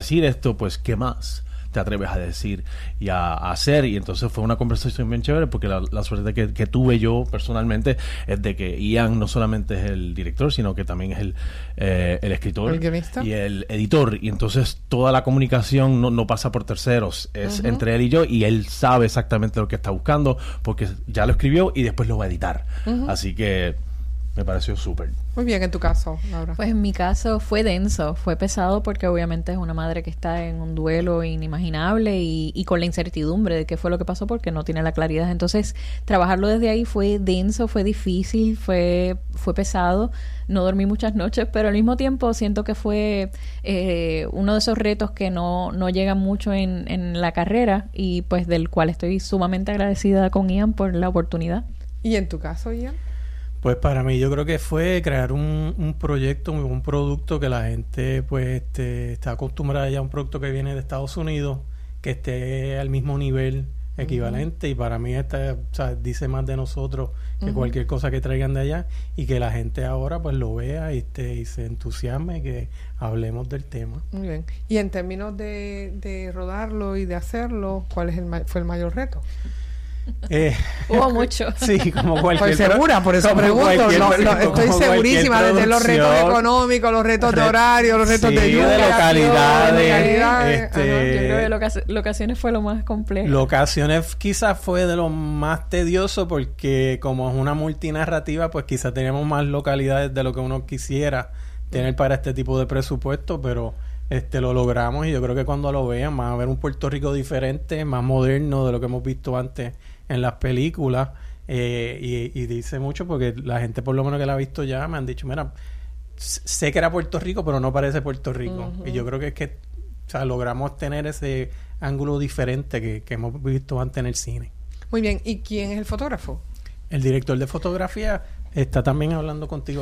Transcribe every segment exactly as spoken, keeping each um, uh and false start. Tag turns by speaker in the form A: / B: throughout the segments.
A: decir esto, pues, ¿qué más te atreves a decir y a, a hacer? Y entonces fue una conversación bien chévere, porque la, la suerte que, que tuve yo personalmente es de que Ian no solamente es el director, sino que también es el, eh, el escritor,
B: el guionista
A: y el editor, y entonces toda la comunicación no, no pasa por terceros, es uh-huh. entre él y yo, y él sabe exactamente lo que está buscando porque ya lo escribió y después lo va a editar. Uh-huh. Así que me pareció súper.
B: Muy bien, en tu caso, Laura.
C: Pues en mi caso fue denso, fue pesado, porque obviamente es una madre que está en un duelo inimaginable y, y con la incertidumbre de qué fue lo que pasó, porque no tiene la claridad. Entonces, trabajarlo desde ahí fue denso, fue difícil, fue, fue pesado. No dormí muchas noches, pero al mismo tiempo siento que fue eh, uno de esos retos que no, no llegan mucho en, en la carrera, y pues del cual estoy sumamente agradecida con Ian por la oportunidad.
B: ¿Y en tu caso, Ian?
D: Pues para mí yo creo que fue crear un, un proyecto, un producto que la gente pues este, está acostumbrada ya a un producto que viene de Estados Unidos, que esté al mismo nivel equivalente, uh-huh. y para mí esta, o sea, dice más de nosotros que uh-huh. cualquier cosa que traigan de allá, y que la gente ahora pues lo vea y, este, y se entusiasme, que hablemos del tema.
B: Muy bien. Y en términos de, de rodarlo y de hacerlo, ¿cuál es el ma- fue el mayor reto?
C: Eh, Hubo mucho.
D: Sí, como cualquier...
B: Estoy segura, por eso pregunto. Lo, lo, estoy segurísima, desde los retos económicos, los retos de horario, los retos
D: sí,
B: de lluvia,
D: de localidades.
B: De localidades.
D: Este,
C: Ajá, yo creo que loca- locaciones fue lo más complejo.
D: Locaciones quizás fue de lo más tedioso, porque como es una multinarrativa, pues quizás tenemos más localidades de lo que uno quisiera tener para este tipo de presupuesto, pero... Este lo logramos, y yo creo que cuando lo vean van a ver un Puerto Rico diferente, más moderno de lo que hemos visto antes en las películas, eh, y, y dice mucho, porque la gente por lo menos que la ha visto ya me han dicho, mira, sé que era Puerto Rico, pero no parece Puerto Rico. Uh-huh. Y yo creo que es que, o sea, logramos tener ese ángulo diferente que, que hemos visto antes en el cine.
B: Muy bien, ¿y quién es el fotógrafo?
D: El director de fotografía está también hablando contigo.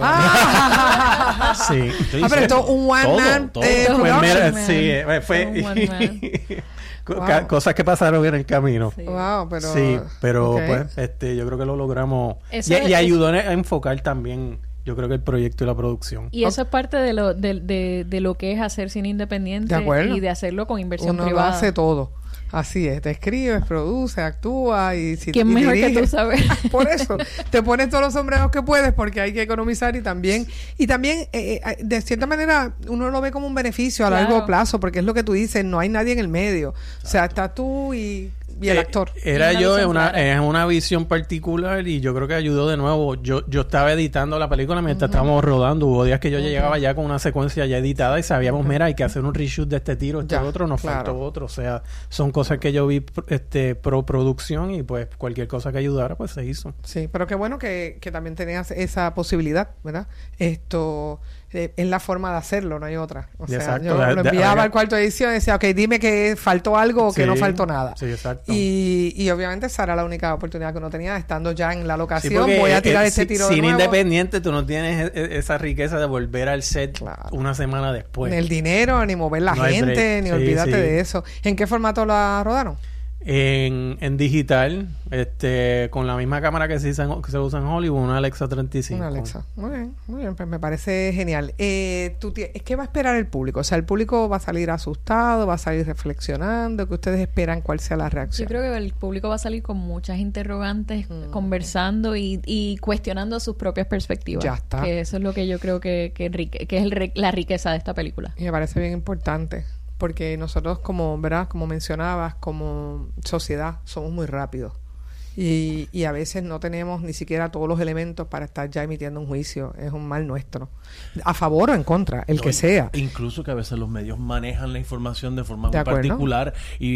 B: Ah,
D: sí.
B: Ah, pero esto es un one
A: todo,
B: man.
A: Todo.
B: Eh,
D: pues mira,
C: man.
D: sí, fue
C: un one man.
B: Wow.
D: Cosas que pasaron en el camino.
C: Sí.
B: Wow, pero
D: Sí, pero
B: okay.
D: pues este yo creo que lo logramos.
C: Eso
D: Y,
C: es,
D: y ayudó a enfocar también, yo creo que el proyecto y la producción.
C: Y eso es parte de lo de, de, de lo que es hacer cine independiente,
B: de acuerdo.
C: Y de hacerlo con inversión
B: Uno
C: privada.
B: lo hace todo. Así es, te escribes, produces, actúa y si
C: ¿Quién
B: y
C: mejor
B: dirige,
C: que tú sabes?
B: Por eso, te pones todos los sombreros que puedes, porque hay que economizar, y también y también eh, eh, de cierta manera uno lo ve como un beneficio a
C: Claro.
B: largo plazo, porque es lo que tú dices, no hay nadie en el medio. Exacto. O sea, está tú y, y el
D: Eh,
B: actor.
D: Era
C: Y una
D: yo en
C: visión
D: una,
C: clara.
D: en una visión particular, y yo creo que ayudó de nuevo. Yo yo estaba editando la película mientras uh-huh. estábamos rodando. Hubo días que yo
B: Okay.
D: llegaba ya con una secuencia ya editada y sabíamos, okay. mira, hay que hacer un reshoot de este tiro, este
B: Ya,
D: otro, nos
B: claro.
D: faltó otro. O sea, son cosas que yo vi este pro producción, y pues cualquier cosa que ayudara pues se hizo.
B: Sí, pero qué bueno que, que también tenías esa posibilidad, ¿verdad? Esto eh, es la forma de hacerlo, no hay otra. O sea,
D: Exacto.
B: yo
D: De-
B: lo
D: de-
B: enviaba
D: oiga.
B: al cuarto de edición y decía, ok, dime que faltó algo o que
D: Sí,
B: no faltó nada.
D: Sí, exacto.
B: Y, y obviamente esa era la única oportunidad que uno tenía, estando ya en la
D: Sí,
B: locación,
D: porque,
B: voy a tirar
D: eh,
B: este
D: si-
B: tiro de
D: Cine
B: nuevo.
D: independiente, tú no tienes e- e- esa riqueza de volver al set
B: Claro.
D: una semana después.
B: Ni el dinero, ni mover la
D: No hay
B: gente,
D: break.
B: ni
D: Sí,
B: olvídate
D: sí.
B: de eso. ¿En qué formato la rodaron?
D: En, en digital, este con la misma cámara que se usa en, que se usa en Hollywood, una Alexa treinta y cinco.
B: Una Alexa. Muy bien, muy bien. Pues me parece genial. Eh, tú tie- ¿Qué va a esperar el público? O sea, el público va a salir asustado, va a salir reflexionando. ¿Qué ustedes esperan? ¿Cuál sea la reacción?
C: Yo creo que el público va a salir con muchas interrogantes,
B: Mm.
C: conversando y, y cuestionando sus propias perspectivas.
B: Ya está.
C: Que eso es lo que yo creo que, que, enrique- que es el re- la riqueza de esta película.
B: Y me parece bien importante, porque nosotros, como verdad, como mencionabas, como sociedad, somos muy rápidos. Y, y a veces no tenemos ni siquiera todos los elementos para estar ya emitiendo un juicio. Es un mal nuestro. A favor o en contra, el
A: No,
B: que sea.
A: Incluso que a veces los medios manejan la información de forma
B: ¿De
A: muy
B: acuerdo?
A: particular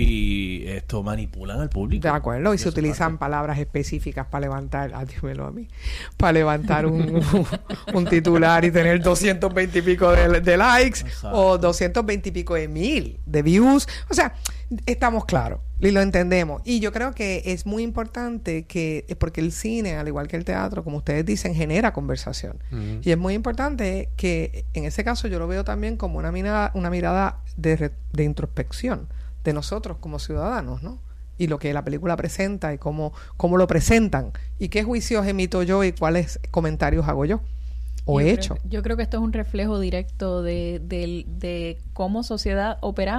A: y esto manipulan al público.
B: De acuerdo, y se
A: eso
B: utilizan
A: pasa.
B: palabras específicas para levantar, ah, dímelo a mí, para levantar un, un, un titular y tener doscientos veinte y pico de, de likes.
A: Exacto.
B: O doscientos veinte y pico de mil de views. O sea, estamos claros y lo entendemos. Y yo creo que es muy importante que, porque el cine, al igual que el teatro, como ustedes dicen, genera conversación.
D: Uh-huh.
B: Y es muy importante que, en ese caso, yo lo veo también como una mirada, una mirada de, re- de introspección de nosotros como ciudadanos, ¿no? Y lo que la película presenta y cómo, cómo lo presentan y qué juicios emito yo y cuáles comentarios hago yo o
C: yo
B: he
C: creo-
B: hecho.
C: Yo creo que esto es un reflejo directo de, de, de cómo sociedad opera